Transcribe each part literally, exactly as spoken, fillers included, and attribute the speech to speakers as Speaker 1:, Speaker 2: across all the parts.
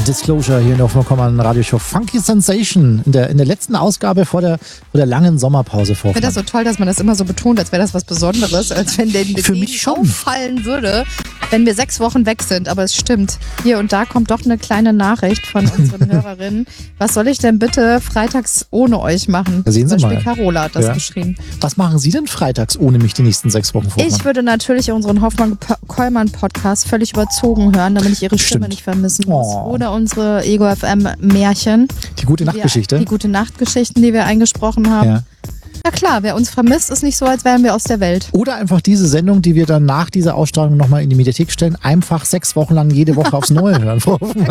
Speaker 1: Disclosure hier in der Hoffmann Radioshow. Funky Sensation in der, in der letzten Ausgabe vor der, vor der langen Sommerpause. Vor
Speaker 2: ich finde das so toll, dass man das immer so betont, als wäre das was Besonderes, als wenn der
Speaker 1: Für mich schon
Speaker 2: auffallen würde, wenn wir sechs Wochen weg sind. Aber es stimmt. Hier und da kommt doch eine kleine Nachricht von unseren Hörerinnen. Was soll ich denn bitte freitags ohne euch machen?
Speaker 1: Da sehen Sie
Speaker 2: Zum Beispiel
Speaker 1: mal.
Speaker 2: Carola hat das
Speaker 1: Ja.
Speaker 2: geschrieben.
Speaker 1: Was machen Sie denn freitags ohne mich die nächsten sechs Wochen vor?
Speaker 2: Ich würde natürlich unseren Hoffmann-Kollmann-Podcast völlig überzogen hören, damit ich ihre Stimme
Speaker 1: Stimmt.
Speaker 2: nicht vermissen muss.
Speaker 1: Oh.
Speaker 2: Oder unsere Ego F M-Märchen.
Speaker 1: Die gute
Speaker 2: die wir-
Speaker 1: Nachtgeschichte.
Speaker 2: Die gute Nachtgeschichten, die wir eingesprochen haben.
Speaker 1: Ja.
Speaker 2: Na klar, wer uns vermisst, ist nicht so, als wären wir aus der Welt.
Speaker 1: Oder einfach diese Sendung, die wir dann nach dieser Ausstrahlung nochmal in die Mediathek stellen, einfach sechs Wochen lang jede Woche aufs Neue hören.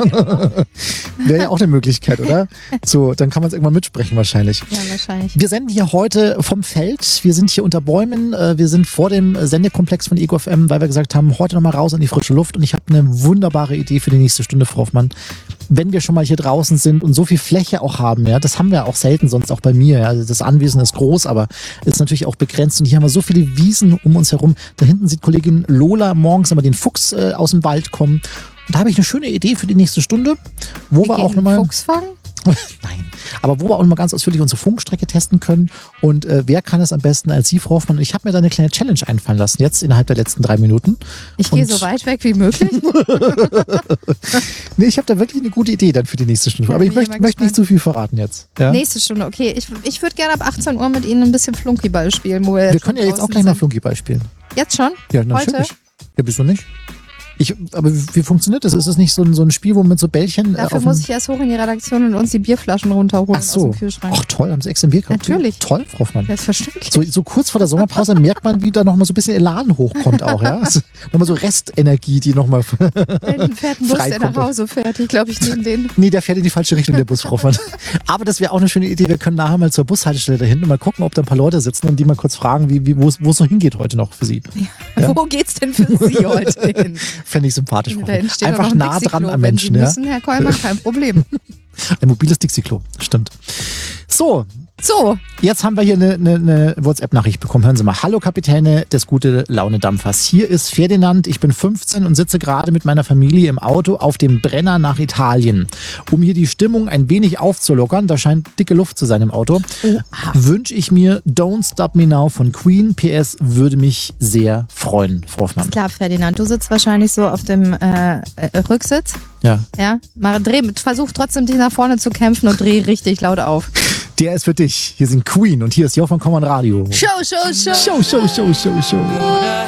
Speaker 1: Wäre ja auch eine Möglichkeit, oder? So, dann kann man es irgendwann mitsprechen wahrscheinlich.
Speaker 2: Ja, wahrscheinlich.
Speaker 1: Wir senden hier heute vom Feld. Wir sind hier unter Bäumen. Äh, Wir sind vor dem Sendekomplex von Ego F M, weil wir gesagt haben, heute nochmal raus in die frische Luft. Und ich habe eine wunderbare Idee für die nächste Stunde, Frau Hoffmann. Wenn wir schon mal hier draußen sind und so viel Fläche auch haben, ja, das haben wir auch selten, sonst auch bei mir. Ja. Also das Anwesen ist groß, aber ist natürlich auch begrenzt. Und hier haben wir so viele Wiesen um uns herum. Da hinten sieht Kollegin Lola morgens immer den Fuchs äh, aus dem Wald kommen. Und da habe ich eine schöne Idee für die nächste Stunde, wo wir,
Speaker 2: Wir
Speaker 1: auch
Speaker 2: gehen
Speaker 1: nochmal...
Speaker 2: Fuchs fangen?
Speaker 1: Nein, aber wo wir auch nochmal ganz ausführlich unsere Funkstrecke testen können. Und äh, wer kann es am besten als Sie, Frau Hoffmann? Und ich habe mir da eine kleine Challenge einfallen lassen, jetzt innerhalb der letzten drei Minuten.
Speaker 2: Ich gehe
Speaker 1: Und-
Speaker 2: so weit weg wie möglich.
Speaker 1: Nee, ich habe da wirklich eine gute Idee dann für die nächste Stunde.
Speaker 2: Ja,
Speaker 1: Aber ich
Speaker 2: bin ich
Speaker 1: möchte
Speaker 2: mal
Speaker 1: möchte nicht zu viel verraten jetzt. Ja?
Speaker 2: Nächste Stunde, okay. Ich, ich würde gerne ab achtzehn Uhr mit Ihnen ein bisschen Flunkyball spielen. Wo wir
Speaker 1: Wir können ja jetzt auch gleich mal Flunkyball spielen.
Speaker 2: Jetzt schon?
Speaker 1: Ja,
Speaker 2: Heute?
Speaker 1: natürlich. Ja, bist du nicht? Ich, aber wie, wie funktioniert das? Ist das nicht so ein, so ein Spiel, wo man mit so Bällchen... äh,
Speaker 2: Dafür
Speaker 1: auf
Speaker 2: muss
Speaker 1: dem-
Speaker 2: ich erst hoch in die Redaktion und uns die Bierflaschen runterholen
Speaker 1: Ach
Speaker 2: aus
Speaker 1: so.
Speaker 2: dem Kühlschrank.
Speaker 1: Ach toll, haben Sie extra ein Bier gekauft?
Speaker 2: Natürlich.
Speaker 1: Toll, Frau Hoffmann.
Speaker 2: Selbstverständlich.
Speaker 1: So, so kurz vor der Sommerpause merkt man, wie da nochmal so ein bisschen Elan hochkommt auch, ja? Also, nochmal so Restenergie, die nochmal...
Speaker 2: Selten fährt ein Bus, der nach
Speaker 1: Freikommt.
Speaker 2: Hause fährt. Ich glaube, ich nehme den.
Speaker 1: Nee, der fährt in die falsche Richtung, der Bus, Frau Hoffmann. Aber das wäre auch eine schöne Idee. Wir können nachher mal zur Bushaltestelle da hinten und mal gucken, ob da ein paar Leute sitzen und die mal kurz fragen, wie, wie, wo es wo es noch hingeht heute noch für Sie. Ja.
Speaker 2: Wo geht's denn für Sie heute hin?
Speaker 1: Fände ich sympathisch, Frau
Speaker 2: Da
Speaker 1: Hoffmann.
Speaker 2: entsteht doch
Speaker 1: Einfach
Speaker 2: noch ein
Speaker 1: nah
Speaker 2: Dixie-Klo.
Speaker 1: dran am
Speaker 2: Wenn
Speaker 1: Menschen,
Speaker 2: Sie
Speaker 1: ja?
Speaker 2: müssen, Herr Kollmann, kein Problem.
Speaker 1: Ein mobiles Dixie-Klo, stimmt. So,
Speaker 2: So,
Speaker 1: jetzt haben wir hier eine, eine, eine WhatsApp-Nachricht bekommen. Hören Sie mal. Hallo Kapitäne des Gute-Laune-Dampfers. Hier ist Ferdinand. Ich bin fünfzehn und sitze gerade mit meiner Familie im Auto auf dem Brenner nach Italien. Um hier die Stimmung ein wenig aufzulockern, da scheint dicke Luft zu sein im Auto, wünsche ich mir Don't Stop Me Now von Queen. P S würde mich sehr freuen, Frau Hoffmann.
Speaker 2: klar, Ferdinand, du sitzt wahrscheinlich so auf dem äh, äh, Rücksitz.
Speaker 1: Ja.
Speaker 2: Ja, Mach, dreh, versuch trotzdem dich nach vorne zu kämpfen und dreh richtig laut auf.
Speaker 1: Der ist für dich. Hier sind Queen und hier ist Jochen Kommand Radio.
Speaker 2: Show, show, show.
Speaker 1: Show, show, show, show, show.